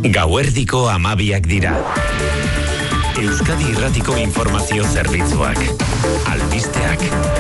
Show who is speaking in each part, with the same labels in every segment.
Speaker 1: Gauerdiko 12 dira. Euskadi Irratiko informazio zerbitzuak. Albisteak.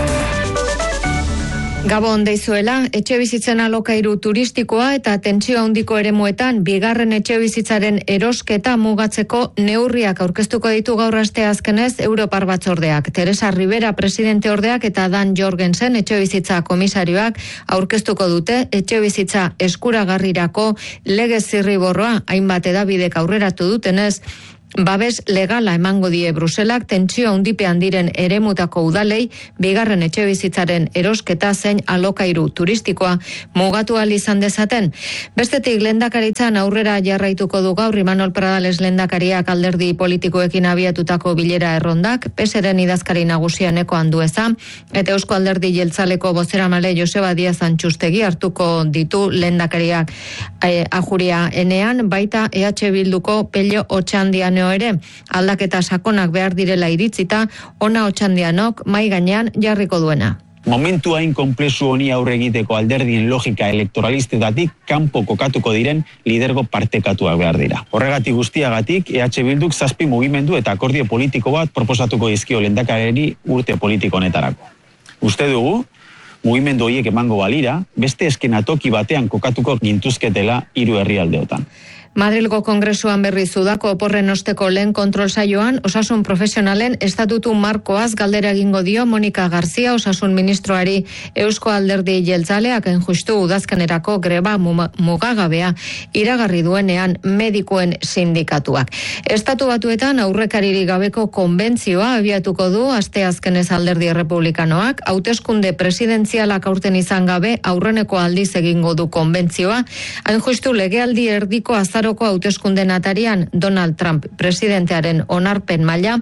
Speaker 2: Gabon deizuela, etxebizitzen alokairu turistikoa eta tentsio handiko eremuetan bigarren etxebizitzaren erosketa mugatzeko neurriak aurkeztuko ditu gaur asteazkenez Europar Batzordeak. Teresa Rivera presidente ordeak eta Dan Jorgensen etxebizitza komisarioak aurkeztuko dute etxebizitza eskuragarrirako legez zirriborroa. Hainbat hedabidek aurreratu dutenez, babes legala emango die Bruselak tentsio handipean diren eremutako udalei bigarren etxebizitzaren erosketa zein alokairu turistikoa mugatu ahal izan dezaten. Bestetik lehendakaritzan aurrera jarraituko du gaur Imanol Pradales lehendakariak alderdi politikoekin abiatutako bilera errondak, PSren idazkari nagusia Eneko Andueza eta Eusko Alderdi Jeltzaleko bozeramale Joseba Díaz Antxustegi hartuko ditu lehendakariak Ajuria Enean, baita EH Bilduko Pello Otxandiano ere aldaketa sakonak behar direla iritzita, ona Otxandianok mai gainean jarriko duena.
Speaker 3: Momentu hain konplexu honi aurre egiteko alderdien logika elektoralistetatik kanpo kokatuko diren lidergo partekatuak behar dira. Horregatik guztiagatik, EH Bilduk 7 mugimendu eta akordio politiko bat proposatuko dizkio lehendakariari urte politiko honetarako. Uste dugu, mugimendu horiek emango balira, beste eskenatoki batean kokatuko gintuzketela 3 herrialdeotan.
Speaker 2: Madrilgo Kongresuan berriz udako oporren osteko lehen kontrol saioan, osasun profesionalen estatutu markoaz galdera egingo dio Monika Garzia osasun ministroari. Eusko Alderdi Jeltzaleak justu udazkenerako greba mugagabea iragarri duenean medikuen sindikatuak. Estatu Batuetan aurrekaririk gabeko konbentzioa abiatuko du asteazkenez Alderdi Errepublikanoak, hauteskunde presidentzialak aurten izan gabe aurreneko aldiz egingo du konbentzioa, hain justu legealdi erdiko azaroko hauteskunde atarian Donald Trump presidentearen onarpen maila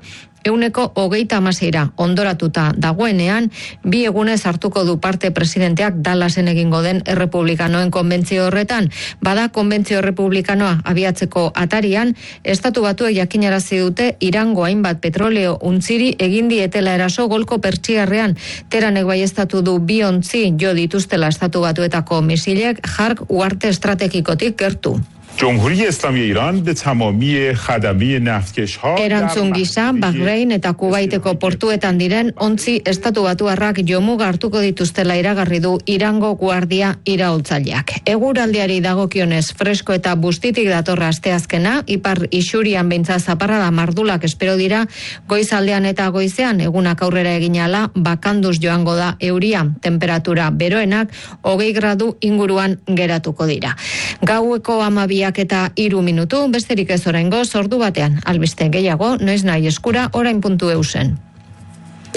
Speaker 2: 126 ondoratuta dagoenean, 2 egunez hartuko du parte presidenteak Dallasen egingo den errepublikanoen konbentzio horretan. Bada konbentzio errepublikanoa abiatzeko atarian, Estatu Batuek jakinarazi dute Irango hainbat petroleo untziri egin dietela eraso Golko Pertsiarrean. Teranek baieztatu du 2 ontzi jo dituztela Estatu Batuetako misilek Jark uharte estrategikotik gertu.
Speaker 4: جمهوری اسلامی ایران به تمامی خدمه نفتکش‌ها
Speaker 2: Erantzun gisa, Bahrein eta Kuwaiteko portuetan diren ontzi Estatu Batuarrak jomuga hartuko dituztela iragarri du Irango guardia iraultzaileak. Eguraldiari dagokionez fresko eta bustitik datorra asteazkena, ipar isurian beintza zaparrada mardulak espero dira, goizaldean eta goizean egunak aurrera egin ahala bakanduz joango da euria, temperatura beroenak 20 gradu inguruan geratuko dira. Gaueko 12 eta 3 minutu, besterik ez oraingoz, ordu batean albiste gehiago, noiz nahi eskura, orain.eusen.